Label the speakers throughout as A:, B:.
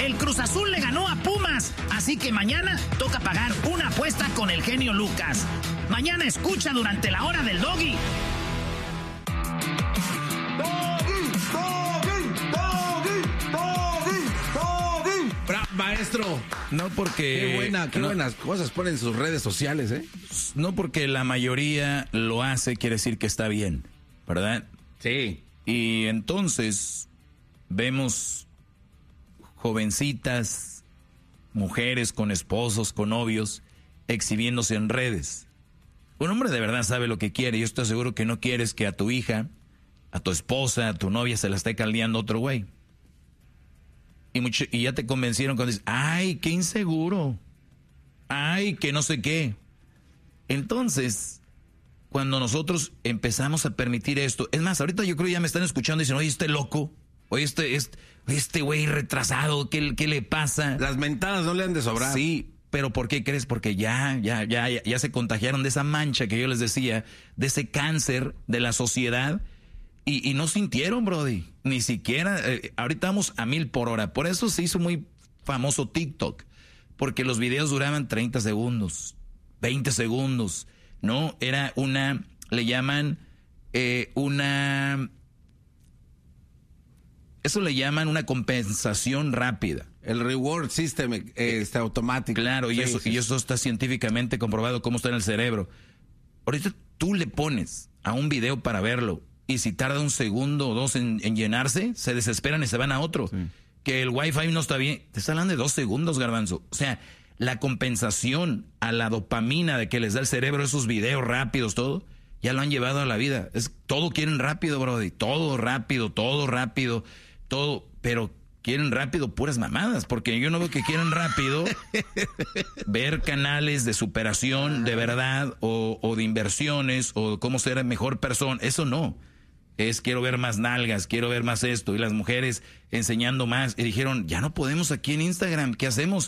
A: El Cruz Azul le ganó a Pumas, así que mañana toca pagar una apuesta con el genio Lucas. Mañana escucha durante la hora del Doggy.
B: Maestro,
C: no porque...
B: Qué buenas cosas ponen en sus redes sociales, ¿eh?
C: No porque la mayoría lo hace, quiere decir que está bien, ¿verdad?
B: Sí.
C: Y entonces vemos jovencitas, mujeres con esposos, con novios, exhibiéndose en redes. Un hombre de verdad sabe lo que quiere. Yo estoy seguro que no quieres que a tu hija, a tu esposa, a tu novia se la esté caldeando otro güey. Y ya te convencieron cuando dices, ay, qué inseguro, ay, que no sé qué. Entonces, cuando nosotros empezamos a permitir esto, es más, ahorita yo creo que ya me están escuchando y dicen, oye, este loco, oye, este güey retrasado, ¿qué le pasa?
B: Las mentadas no le han de sobrar.
C: Sí, pero ¿por qué crees? Porque ya se contagiaron de esa mancha que yo les decía, de ese cáncer de la sociedad. Y no sintieron, brody, ni siquiera, ahorita vamos a 1000 por hora. Por eso se hizo muy famoso TikTok, porque los videos duraban 30 segundos, 20 segundos, ¿no? Era le llaman eso le llaman una compensación rápida.
B: El reward system automático.
C: Claro, y eso está científicamente comprobado cómo está en el cerebro. Ahorita tú le pones a un video para verlo, y si tarda un segundo o dos en llenarse, se desesperan y se van a otro. Sí. Que el Wi-Fi no está bien. Te está hablando de 2 segundos, Garbanzo. O sea, la compensación a la dopamina de que les da el cerebro esos videos rápidos, todo, ya lo han llevado a la vida. Todo quieren rápido, brody. Todo rápido, todo. Pero quieren rápido puras mamadas. Porque yo no veo que quieran rápido ver canales de superación de verdad o de inversiones o cómo ser mejor persona. Eso no. Quiero ver más nalgas, quiero ver más esto. Y las mujeres enseñando más. Y dijeron, ya no podemos aquí en Instagram. ¿Qué hacemos?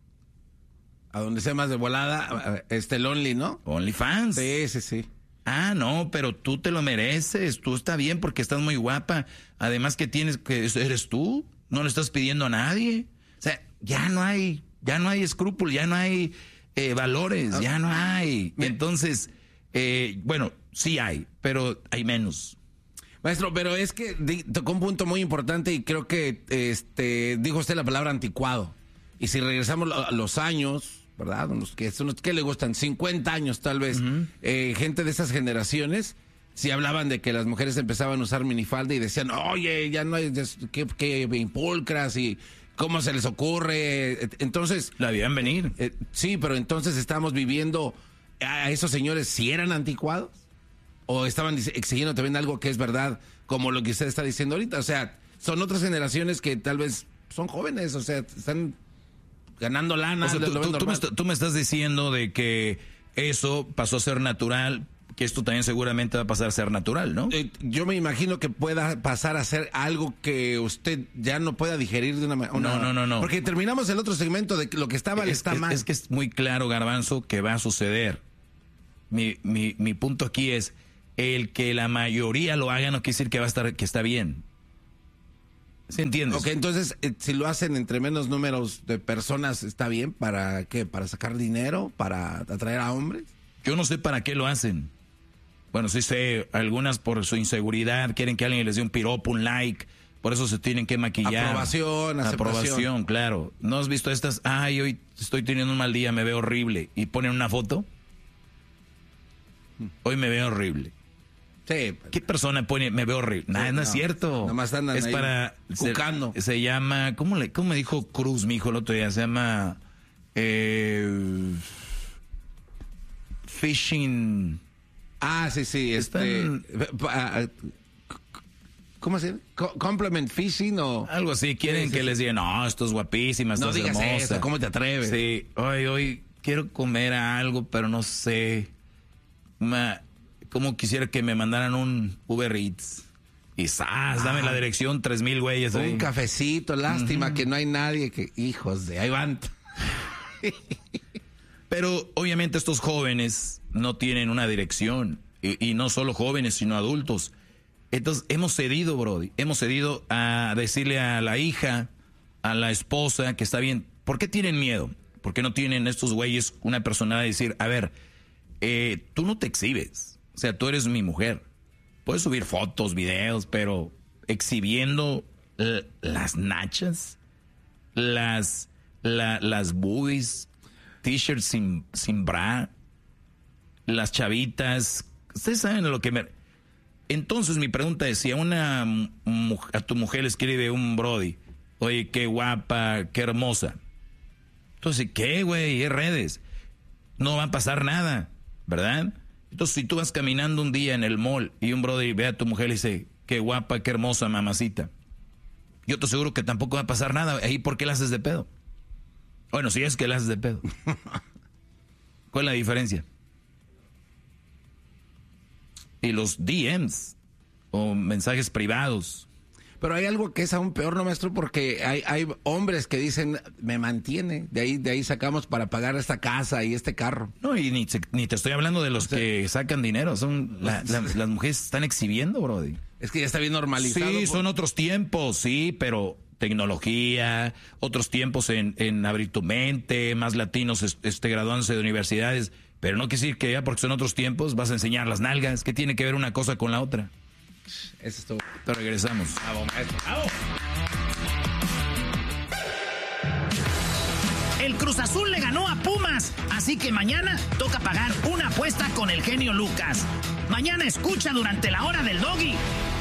B: A donde sea más de volada, el Only, ¿no?
C: OnlyFans.
B: Sí.
C: Ah, no, pero tú te lo mereces. Tú está bien porque estás muy guapa. Además que eres tú. No le estás pidiendo a nadie. O sea, ya no hay escrúpulos, ya no hay valores, ya no hay. Entonces, bueno, sí hay, pero hay menos.
B: Maestro, pero es que tocó un punto muy importante y creo que dijo usted la palabra anticuado. Y si regresamos a los años, ¿verdad? ¿Qué le gustan? 50 años tal vez. Uh-huh. Gente de esas generaciones, sí hablaban de que las mujeres empezaban a usar minifalda y decían, oye, ya no hay, qué impulcras y cómo se les ocurre. Entonces...
C: La veían venir.
B: Sí, pero entonces estamos viviendo a esos señores, ¿si eran anticuados? ¿O estaban exigiendo también algo que es verdad, como lo que usted está diciendo ahorita? O sea, son otras generaciones que tal vez son jóvenes, o sea, están ganando lana.
C: O sea, tú me estás diciendo de que eso pasó a ser natural, que esto también seguramente va a pasar a ser natural, ¿no?
B: Yo me imagino que pueda pasar a ser algo que usted ya no pueda digerir de una manera.
C: No.
B: Porque terminamos el otro segmento de que lo que está mal está mal.
C: Es que es muy claro, Garbanzo, que va a suceder. Mi punto aquí es, el que la mayoría lo haga no quiere decir que está bien. ¿Sí entiendes?
B: Ok, entonces, si lo hacen entre menos números de personas, ¿está bien? ¿Para qué? ¿Para sacar dinero? ¿Para atraer a hombres?
C: Yo no sé para qué lo hacen. Bueno, sí sé, algunas por su inseguridad quieren que alguien les dé un piropo, un like, por eso se tienen que maquillar.
B: Aprobación, aceptación.
C: Aprobación, claro. ¿No has visto estas? Ay, hoy estoy teniendo un mal día, me veo horrible. Y ponen una foto. Hoy me veo horrible.
B: Sí.
C: ¿Qué persona pone me veo horrible? Nada, no es cierto.
B: Nada más andan
C: es
B: ahí
C: para
B: cucando.
C: Se llama, ¿cómo me dijo Cruz, mi hijo, el otro día? Se llama phishing.
B: Ah, sí, ¿cómo se llama? Compliment phishing o
C: algo así. Quieren que les digan, no, esto es guapísima, esto
B: no
C: es
B: digas
C: hermosa.
B: eso, ¿cómo te atreves?
C: Sí, hoy quiero comer algo, pero no sé. Como quisiera que me mandaran un Uber Eats. Y dame la dirección, 3,000 güeyes ahí.
B: Un cafecito, lástima que no hay nadie que... Hijos de... Ahí van.
C: Pero obviamente estos jóvenes no tienen una dirección. Y no solo jóvenes, sino adultos. Entonces hemos cedido, Brody. Hemos cedido a decirle a la hija, a la esposa, que está bien. ¿Por qué tienen miedo? ¿Por qué no tienen estos güeyes una personalidad de decir, a ver, tú no te exhibes, o sea, tú eres mi mujer, puedes subir fotos, videos, pero exhibiendo las nachas, las boobies, t-shirts sin bra, las chavitas, ustedes saben a lo que me... Entonces mi pregunta es, si a tu mujer le escribe un brody, oye, qué guapa, qué hermosa, entonces, ¿qué, güey? Es redes. No va a pasar nada, ¿verdad? Entonces, si tú vas caminando un día en el mall y un brody ve a tu mujer y dice, qué guapa, qué hermosa, mamacita, yo te aseguro que tampoco va a pasar nada. ¿Ahí por qué la haces de pedo? Bueno, si es que la haces de pedo. ¿Cuál es la diferencia? Y los DMs o mensajes privados.
B: Pero hay algo que es aún peor, ¿no, maestro? Porque hay hombres que dicen, me mantiene, de ahí sacamos para pagar esta casa y este carro.
C: No, y ni te estoy hablando de los que sacan dinero, son las mujeres están exhibiendo, brody.
B: Es que ya está bien normalizado.
C: Sí, son otros tiempos, sí, pero tecnología, otros tiempos en abrir tu mente, más latinos graduándose de universidades, pero no quiere decir que ya porque son otros tiempos vas a enseñar las nalgas. ¿Qué tiene que ver una cosa con la otra?
B: Eso es todo.
C: Pero regresamos.
B: Bravo, maestro. Bravo.
A: El Cruz Azul le ganó a Pumas, así que mañana toca pagar una apuesta con el genio Lucas. Mañana escucha durante la hora del Doggy.